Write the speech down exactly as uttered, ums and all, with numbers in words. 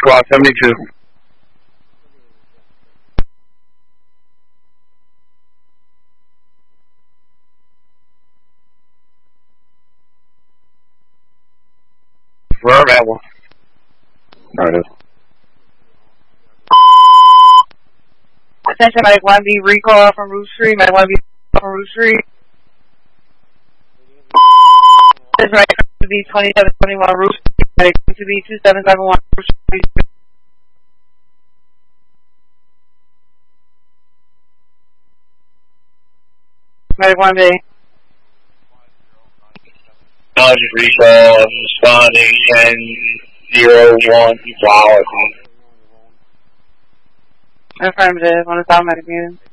Squad seventy-two. Verb at one. There it is. Attention, Mike one B, recall from Route Street. Mike one B from Route Street. This is right to be twenty-seven twenty-one Route Street. Mike to be two seven seven one Route Street. Mike one B. Knowledge recall, I'm responding ten zero one flowers. Affirmative on the automatic meeting.